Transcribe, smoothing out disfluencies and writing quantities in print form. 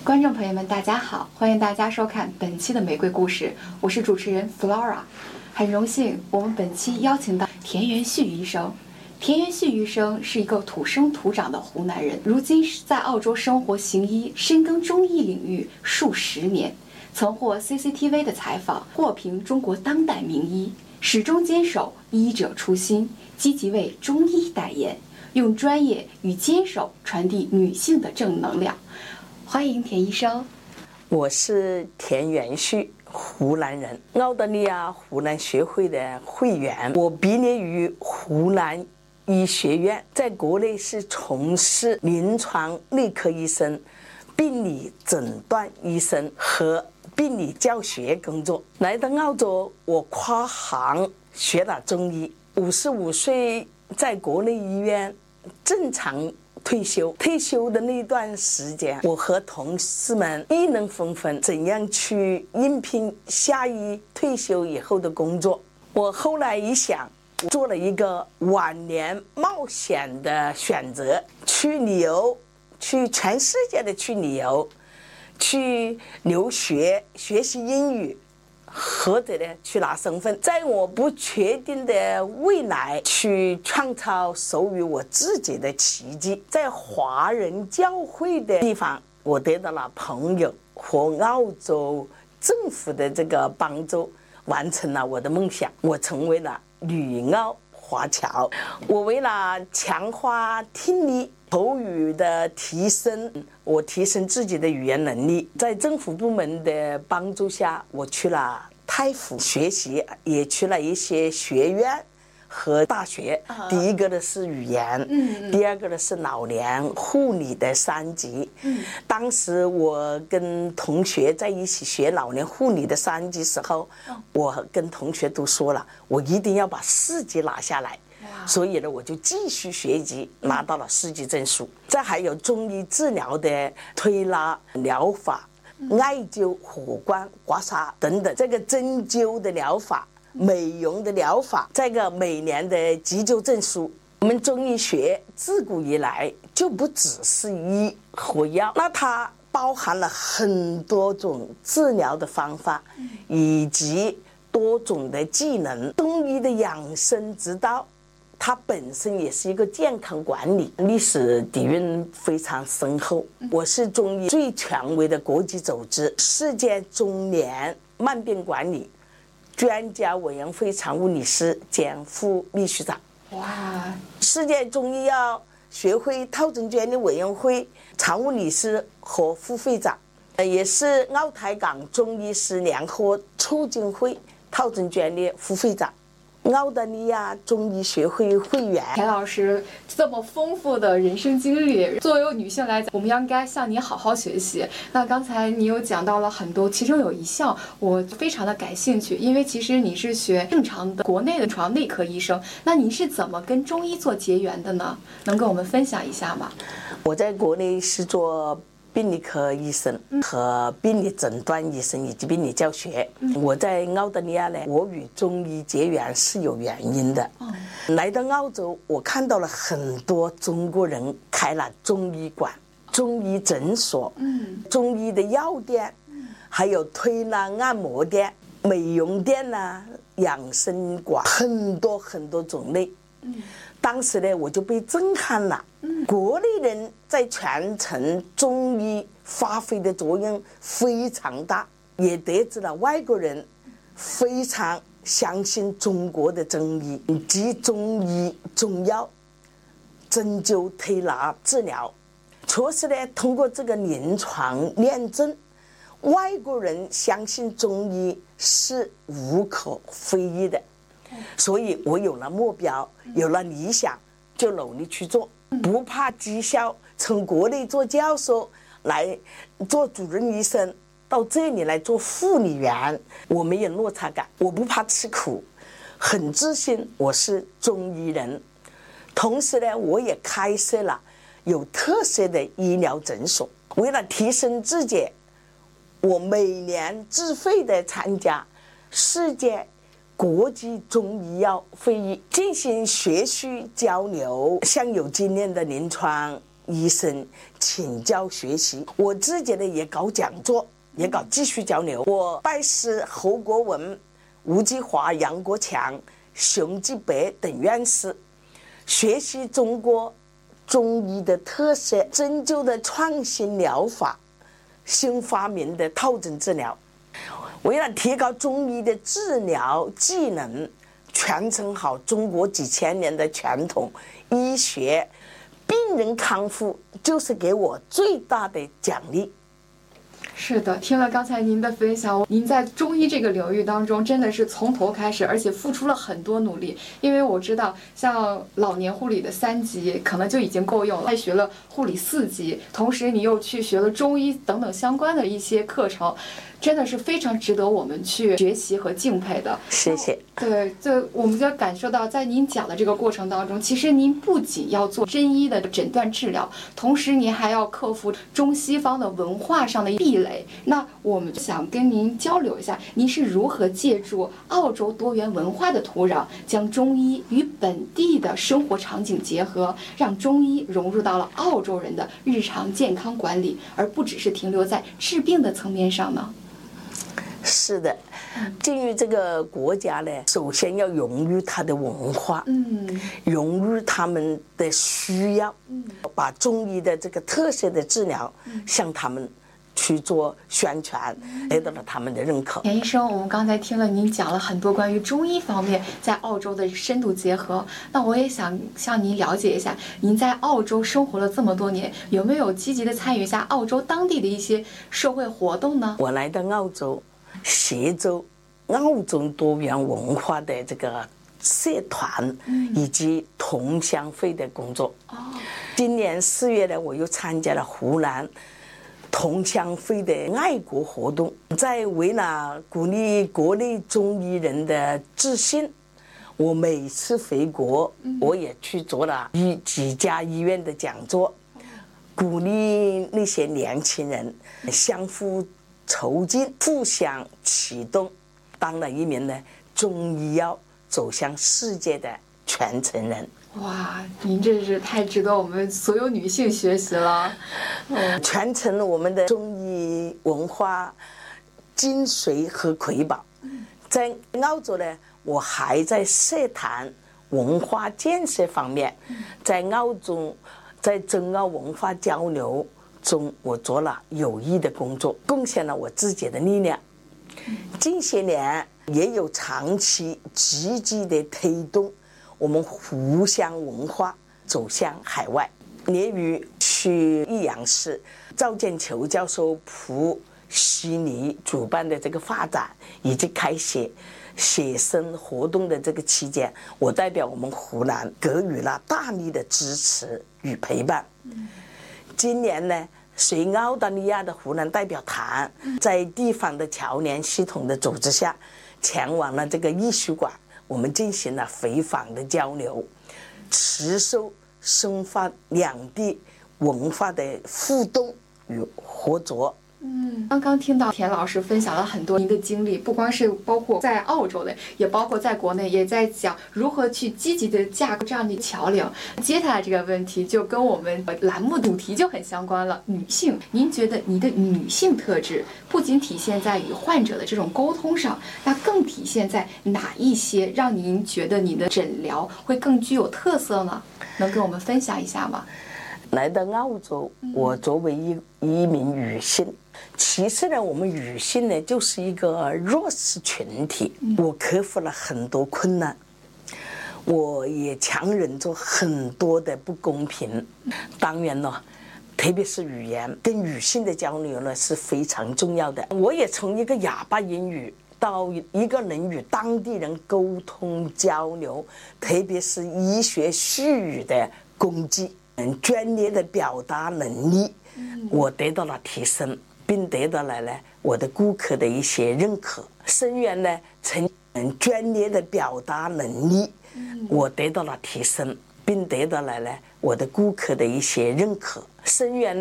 观众朋友们，大家好，欢迎大家收看本期的玫瑰故事，我是主持人 Flora。很荣幸，我们本期邀请到田元旭医生。田元旭医生是一个土生土长的湖南人，如今在澳洲生活行医，深耕中医领域数十年，曾获 CCTV 的采访，获评中国当代名医，始终坚守医者初心，积极为中医代言，用专业与坚守传递女性的正能量。欢迎田医生。 我是田元旭，湖南人，澳大利亚湖南学会的会员。我毕业于湖南医学院，在国内是从事临床内科医生、病理诊断医生和病理教学工作。来到澳洲，我跨行学了中医。55岁在国内医院正常退休的那段时间，我和同事们议论纷纷，怎样去应聘下一退休以后的工作。我后来一想，做了一个晚年冒险的选择，去旅游，去全世界的去旅游，去留学，学习英语，或者呢去拿身份，在我不确定的未来去创造属于我自己的奇迹。在华人教会的地方，我得到了朋友和澳洲政府的这个帮助，完成了我的梦想。我成为了女澳华侨。我为了强化听力口语的提升，我提升自己的语言能力，在政府部门的帮助下，我去了泰府学习，也去了一些学院和大学。第一个的是语言，第二个的是老年护理的3级。当时我跟同学在一起学老年护理的3级时候，我跟同学都说了，我一定要把4级拿下来。所以呢，我就继续学习，拿到了4级证书。再还有中医治疗的推拿疗法、艾灸、火光、刮痧等等，这个针灸的疗法、美容的疗法，这个每年的急救证书。我们中医学自古以来就不只是医和药，那它包含了很多种治疗的方法，以及多种的技能。中医的养生之道，它本身也是一个健康管理，历史底蕴非常深厚。我是中医最权威的国际组织世界中年慢病管理专家委员会常务理事兼副秘书长。 哇！ 世界中医药学会套证监理委员会常务理事和副会长，也是澳台港中医师联合促进会套证监理副会长，澳大利亚中医学会会员。 田老师这么丰富的人生经历，作为女性来讲，我们应该向你好好学习。那刚才你有讲到了很多，其中有一项我非常的感兴趣，因为其实你是学正常的国内的床内科医生，那你是怎么跟中医做结缘的呢？能跟我们分享一下吗？ 我在国内是做病理科医生和病理诊断医生以及病理教学。我在澳大利亚呢，我与中医结缘是有原因的。来到澳洲，我看到了很多中国人开了中医馆、中医诊所、中医的药店，还有推拿按摩店、美容店啊、养生馆，很多很多种类。当时呢，我就被震撼了。国内人在传承中医发挥的作用非常大，也得知了外国人非常相信中国的中医及中医中药、针灸、推拿治疗。确实呢，通过这个临床验证，外国人相信中医是无可非议的。所以我有了目标，有了理想，就努力去做，不怕绩效。从国内做教授来做主任医生，到这里来做护理员，我没有落差感，我不怕吃苦，很自信我是中医人。同时呢，我也开设了有特色的医疗诊所。为了提升自己，我每年自费的参加世界国际中医药会议，进行学术交流，向有经验的临床医生请教学习。我自己呢也搞讲座，也搞继续交流。我拜师侯国文、吴继华、杨国强、熊继白等院士，学习中国中医的特色，针灸的创新疗法，新发明的套针治疗。为了提高中医的治疗技能，传承好中国几千年的传统医学，病人康复就是给我最大的奖励。 是的，听了刚才您的分享，您在中医这个领域当中真的是从头开始，而且付出了很多努力。因为我知道，像老年护理的3级可能就已经够用了，还学了护理4级，同时你又去学了中医等等相关的一些课程，真的是非常值得我们去学习和敬佩的。 谢谢。 对，我们就感受到，在您讲的这个过程当中，其实您不仅要做真医的诊断治疗，同时您还要克服中西方的文化上的壁垒。那我们想跟您交流一下，您是如何借助澳洲多元文化的土壤，将中医与本地的生活场景结合，让中医融入到了澳洲人的日常健康管理，而不只是停留在治病的层面上呢？ 是的，进入这个国家呢，首先要融入它的文化，融入他们的需要，把中医的这个特色的治疗向他们去做宣传，得到了他们的认可。 田医生，我们刚才听了您讲了很多关于中医方面在澳洲的深度结合，那我也想向您了解一下，您在澳洲生活了这么多年，有没有积极的参与一下澳洲当地的一些社会活动呢？ 我来到澳洲，协助澳洲多元文化的这个社团以及同乡会的工作。今年4月呢，我又参加了湖南同乡会的爱国活动，在为了鼓励国内中医人的自信，我每次回国，我也去做了几家医院的讲座，鼓励那些年轻人相互筹劲，互相启动，当了一名呢中医药走向世界的传承人。 哇，您这是太值得我们所有女性学习了。 传承了我们的中医文化精髓和瑰宝。在澳洲呢，我还在社团文化建设方面，在澳洲在中澳文化交流中，我做了有益的工作，贡献了我自己的力量。近些年也有长期积极的推动我们湖湘文化走向海外。年于去益阳市赵建球教授赴悉尼主办的这个发展以及开写写生活动的这个期间，我代表我们湖南给予了大力的支持与陪伴。今年呢，随澳大利亚的湖南代表团在地方的侨联系统的组织下，前往了这个艺术馆，我们进行了回访的交流，持续深化两地文化的互动与合作。 刚刚听到田老师分享了很多您的经历，不光是包括在澳洲的，也包括在国内，也在讲如何去积极的架构这样的桥梁。接下来这个问题就跟我们栏目主题就很相关了，女性。您觉得你的女性特质不仅体现在与患者的这种沟通上，那更体现在哪一些让您觉得你的诊疗会更具有特色呢？能跟我们分享一下吗？ 来到澳洲，我作为一名女性，其实呢，我们女性呢就是一个弱势群体，我克服了很多困难，我也强忍着很多的不公平。当然了，特别是语言跟女性的交流呢是非常重要的。我也从一个哑巴英语到一个能与当地人沟通交流，特别是医学术语的攻击，专业的表达能力，我得到了提升，并得到了我的顾客的一些认可。生源呢，专业的表达能力，我得到了提升，并得到了我的顾客的一些认可。生源